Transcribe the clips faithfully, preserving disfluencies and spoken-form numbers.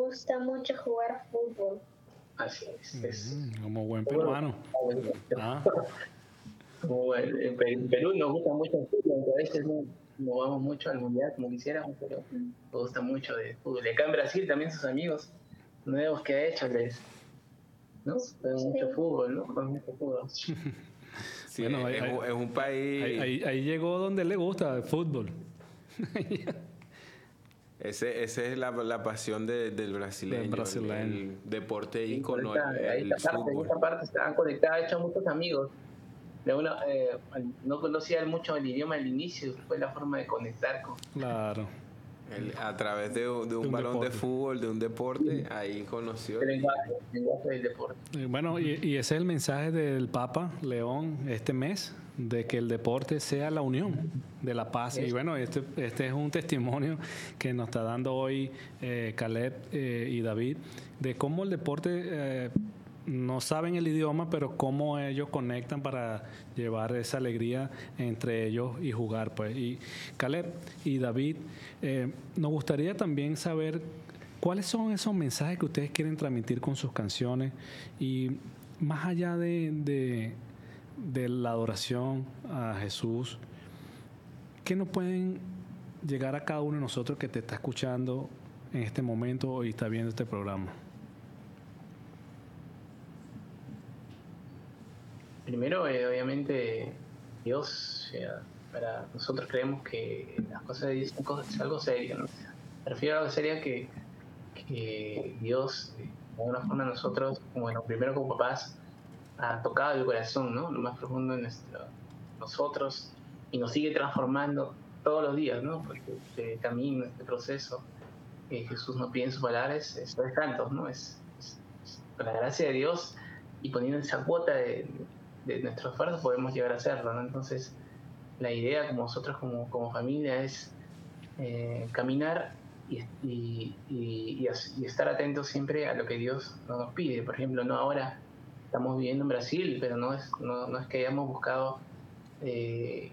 gusta mucho jugar fútbol. Así es. es Mm, como buen bueno, peruano. Ah, como en, en Pe- en Perú nos gusta mucho el fútbol, aunque a veces no, no vamos mucho al mundial como quisiéramos, pero nos gusta mucho de fútbol. Y acá en Brasil también sus amigos nuevos que ha hecho les, ¿no? Juegan mucho Sí. fútbol, ¿no? Juegan mucho fútbol. Sí, bueno, ahí, es, ahí- un- es un país. ahí- ahí- ahí llegó donde le gusta el fútbol. Ese, esa es la, la pasión de- del brasileño, Del brasileño. El, el deporte Sí, por ícono, esta, el, ahí el esta parte, en fútbol. esta parte se han conectado, ha hecho muchos amigos. De uno, eh, no conocía mucho el idioma al inicio, fue la forma de conectar con. Claro. El- a través de, un- de un, De un balón deporte. de fútbol, de un deporte, ahí conoció. El y- lenguaje, el lenguaje del deporte. Eh, Bueno, y, y ese es el mensaje del Papa León este mes, de que el deporte sea la unión de la paz. Y bueno, este, este es un testimonio que nos está dando hoy eh, Caleb eh, y David, de cómo el deporte, eh, no saben el idioma, pero cómo ellos conectan para llevar esa alegría entre ellos y jugar. Pues. Y Caleb y David, eh, nos gustaría también saber ¿cuáles son esos mensajes que ustedes quieren transmitir con sus canciones? Y más allá de, de, de la adoración a Jesús, ¿qué nos pueden llegar a cada uno de nosotros que te está escuchando en este momento y está viendo este programa? Primero, eh, obviamente, Dios, o sea, para nosotros creemos que las cosas de Dios son cosas- es algo serio, ¿no? Me refiero a algo serio que, que Dios, eh, de alguna forma, nosotros, bueno, primero como papás, ha tocado el corazón, ¿no? Lo más profundo de nuestro, nosotros y nos sigue transformando todos los días, ¿no? Porque este camino, este proceso que Jesús nos pide en sus palabras es, es tanto, ¿no? Es, es- es con la gracia de Dios y poniendo esa cuota de, de nuestro esfuerzo podemos llegar a hacerlo, ¿no? Entonces, la idea como nosotros como, como familia es eh, caminar y, y, y, y as- y estar atentos siempre a lo que Dios nos pide. Por ejemplo, no ahora estamos viviendo en Brasil, pero no es, no, no es que hayamos buscado, eh,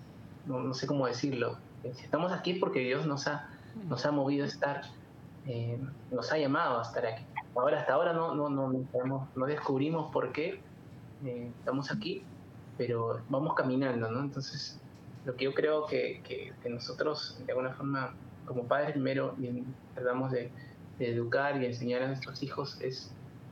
no, no sé cómo decirlo. Si estamos aquí es porque Dios nos ha, nos ha movido a estar, eh, nos ha llamado a estar aquí. Ahora, hasta ahora no, no, no, no, sabemos- no descubrimos por qué eh, estamos aquí, pero vamos caminando, ¿no? Entonces, lo que yo creo que, que, que nosotros, de alguna forma, como padres, primero y tratamos de, de educar y enseñar a nuestros hijos es,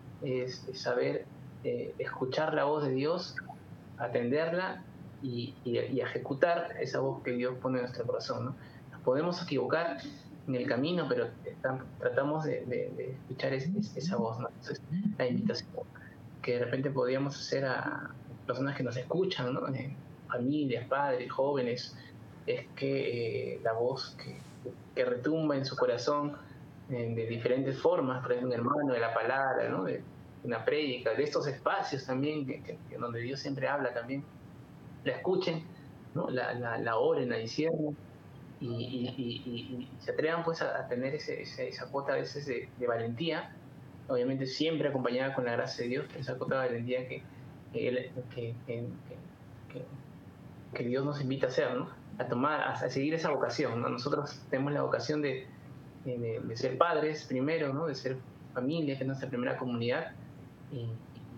es, es saber eh, escuchar la voz de Dios, atenderla y, y, y ejecutar esa voz que Dios pone en nuestro corazón, ¿no? Nos podemos equivocar en el camino, pero está, tratamos de, de, de escuchar es, es, esa voz, ¿no? Entonces, la invitación que de repente podríamos hacer a personas que nos escuchan, ¿no? Eh, familias, padres, jóvenes, es que eh, la voz que, que retumba en su corazón eh, de diferentes formas, por ejemplo, un hermano, de la palabra, ¿no? De una prédica, de estos espacios también, que, que, que donde Dios siempre habla también, la escuchen, ¿no? La, la, la oren, la disciernen y, y, y, y, se atrevan pues a, a tener ese, ese, esa cuota a veces de, de valentía, obviamente siempre acompañada con la gracia de Dios, esa cuota de valentía que, que, él, que, que, que, que Dios nos invita a hacer, ¿no? A tomar, a, a seguir esa vocación, ¿no? Nosotros tenemos la vocación de, de, de ser padres primero, ¿no? De ser familia, que es nuestra primera comunidad, y,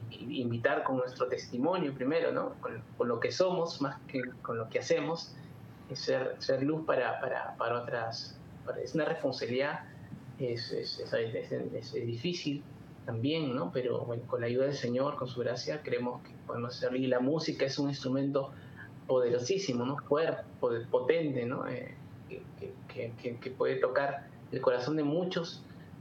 y invitar con nuestro testimonio primero, ¿no? Con, con lo que somos más que con lo que hacemos, es ser, ser luz para, para, para otras, para, es una responsabilidad, es, es, es, es, es, es difícil también, ¿no? Pero bueno, con la ayuda del Señor, con su gracia, creemos que podemos hacerlo, y la música es un instrumento poderosísimo, ¿no? Fuerte, potente, ¿no? Eh, que, que, que, que puede tocar el corazón de muchos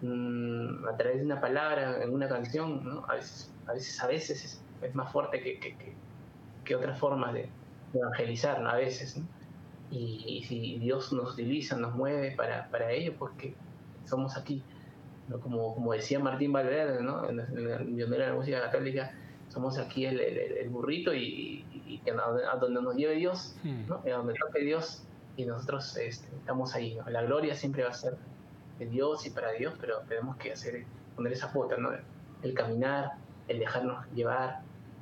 mmm, a través de una palabra, en una canción, ¿no? A veces, a veces, a veces es, es más fuerte que, que, que, que otras formas de, de evangelizar, ¿no? A veces, ¿no? Y, y si Dios nos utiliza, nos mueve para, para ello, porque somos aquí, ¿no? Como, como decía Martín Valverde, ¿no? En el pionero de la música católica, somos aquí el, el, el burrito y, y, y a, a donde nos lleve Dios, ¿no? A donde toque Dios, y nosotros este, estamos ahí, ¿no? La gloria siempre va a ser de Dios y para Dios, pero tenemos que hacer, poner esa cuota, ¿no? El caminar, el dejarnos llevar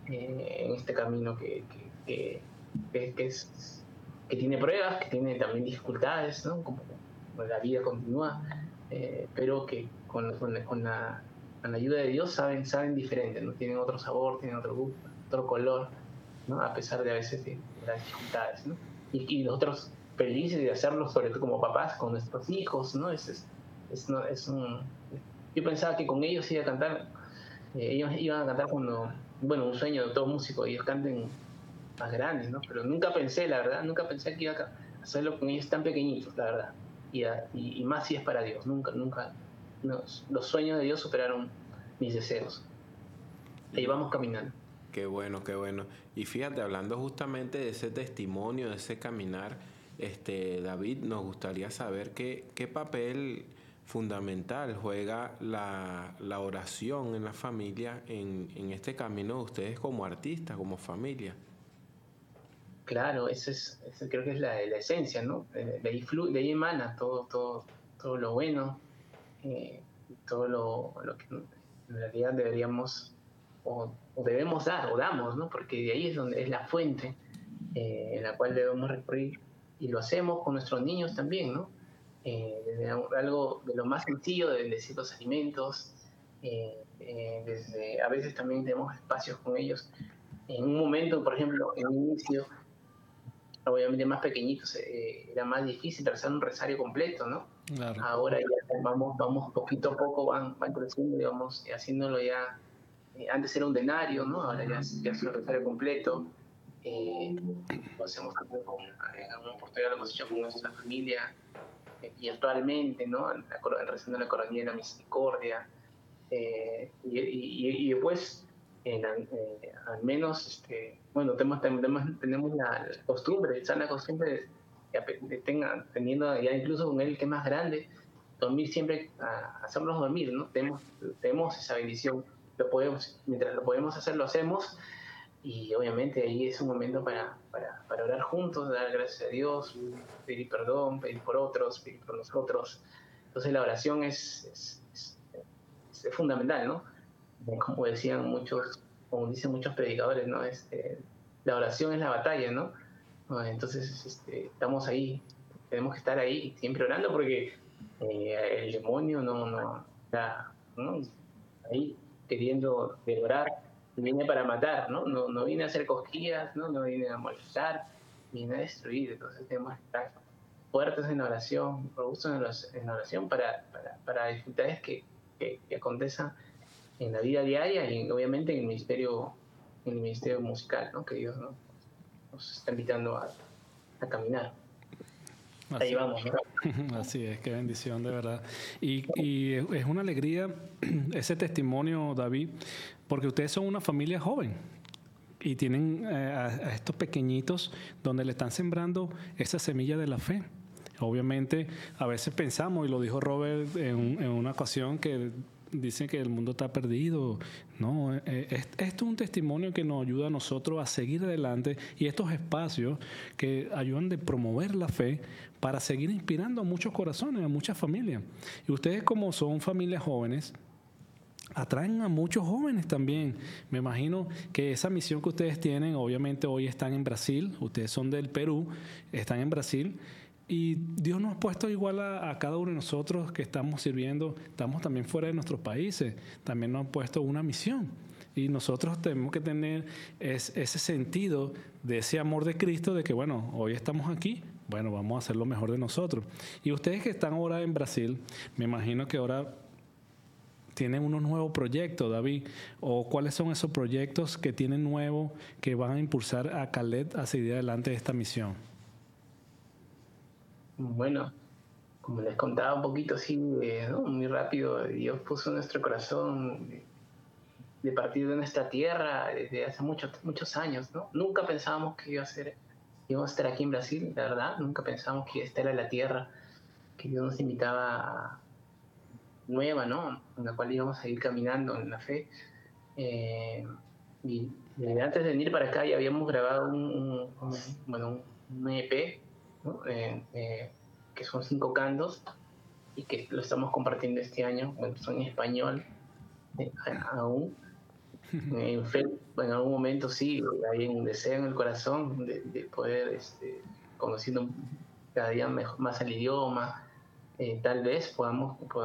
eh, en este camino que, que, que, que, es, que tiene pruebas, que tiene también dificultades, ¿no? Como, como la vida continúa, eh, pero que con, con, la, con, la, con la ayuda de Dios saben, saben diferente, ¿no? Tienen otro sabor, tienen otro gusto, otro color, ¿no? A pesar de a veces de, de las dificultades, ¿no? Y, y nosotros felices de hacerlo, sobre todo como papás, con nuestros hijos, ¿no? Es, es, es, no, es un... Yo pensaba que con ellos iba a cantar, eh, ellos iban a cantar cuando, bueno, un sueño de todo músico, ellos canten más grandes, ¿no? Pero nunca pensé, la verdad, nunca pensé que iba a hacerlo con ellos tan pequeñitos, la verdad. Y, y, y más si es para Dios, nunca, nunca, no, los sueños de Dios superaron mis deseos. Ahí vamos caminando. Qué bueno, qué bueno. Y fíjate, hablando justamente de ese testimonio, de ese caminar, este, David, nos gustaría saber qué, qué papel fundamental juega la, la oración en la familia, en, en este camino de ustedes como artistas, como familia. Claro, eso es, eso creo que es la, la esencia, ¿no? De, de, ahí flu, de ahí emana todo, todo, todo lo bueno, eh, todo lo, lo que en realidad deberíamos o, o debemos dar o damos, ¿no? Porque de ahí es donde es la fuente eh, en la cual debemos recurrir, y lo hacemos con nuestros niños también, ¿no? Eh, desde algo de lo más sencillo, de decir los alimentos, eh, eh, desde, a veces también tenemos espacios con ellos. En un momento, por ejemplo, en un inicio, obviamente más pequeñitos, eh, era más difícil rezar un rosario completo, ¿no? Claro. Ahora ya vamos, vamos poquito a poco, van, van creciendo, digamos, haciéndolo ya. Eh, antes era un denario, ¿no? Ahora ya, ya es un rosario completo. Eh, lo hacemos también con una oportunidad de cosecha con nuestra familia, eh, virtualmente, ¿no? Rezando la coronilla de la misericordia. Eh, y, y, y después, eh, eh, al menos, este, bueno, tenemos, tenemos, tenemos la costumbre, sana costumbre de, de tenga, teniendo ya incluso con él que es más grande, dormir siempre, a, hacernos dormir, ¿no? Tenemos, tenemos esa bendición, lo podemos, mientras lo podemos hacer, lo hacemos, y obviamente ahí es un momento para, para, para orar juntos, dar gracias a Dios, pedir perdón, pedir por otros, pedir por nosotros. Entonces la oración es, es, es, es fundamental, ¿no? Como decían muchos, como dicen muchos predicadores, ¿no? Este, la oración es la batalla, ¿no? Entonces este, estamos ahí, tenemos que estar ahí siempre orando, porque eh, el demonio no, no está, ¿no? Ahí queriendo devorar, viene para matar, ¿no? No, no viene a hacer cosquillas, ¿no? No viene a molestar, viene a destruir. Entonces tenemos que estar fuertes en la oración, robustos en la oración para, para, para dificultades que, que, que acontezcan en la vida diaria y obviamente en el ministerio, en el ministerio musical, ¿no? Que Dios, ¿no? nos está invitando a, a caminar. Así, ahí vamos, ¿no? Así es, qué bendición de verdad. Y, y es una alegría ese testimonio, David, porque ustedes son una familia joven y tienen eh, a, a estos pequeñitos donde le están sembrando esa semilla de la fe. Obviamente, a veces pensamos, y lo dijo Robert en, en una ocasión, que dicen que el mundo está perdido. No, eh, es, esto es un testimonio que nos ayuda a nosotros a seguir adelante, y estos espacios que ayudan de promover la fe para seguir inspirando a muchos corazones, a muchas familias. Y ustedes, como son familias jóvenes, atraen a muchos jóvenes también. Me imagino que esa misión que ustedes tienen, obviamente hoy están en Brasil, ustedes son del Perú, están en Brasil, y Dios nos ha puesto igual a, a cada uno de nosotros que estamos sirviendo, estamos también fuera de nuestros países, también nos han puesto una misión. Y nosotros tenemos que tener es, ese sentido de ese amor de Cristo, de que bueno, hoy estamos aquí, bueno, vamos a hacer lo mejor de nosotros. Y ustedes que están ahora en Brasil, me imagino que ahora tienen unos nuevos proyectos, David, o cuáles son esos proyectos que tienen nuevos que van a impulsar a Caled a seguir adelante de esta misión. Bueno, como les contaba un poquito así, eh, ¿no? Muy rápido, Dios puso en nuestro corazón de, de partir de nuestra tierra desde hace muchos muchos años, ¿no? Nunca pensábamos que iba a ser, íbamos a estar aquí en Brasil, la verdad, nunca pensábamos que esta era la tierra que Dios nos invitaba a, nueva, ¿no? En la cual íbamos a ir caminando en la fe. Eh, y desde antes de venir para acá ya habíamos grabado un, un, un bueno, un E P, ¿no? eh, eh, que son cinco cantos y que lo estamos compartiendo este año. Bueno, son en español eh, aún. En, fe, en algún momento sí, hay un deseo en el corazón de, de poder, este, conociendo cada día mejor, más el idioma, eh, tal vez podamos, podamos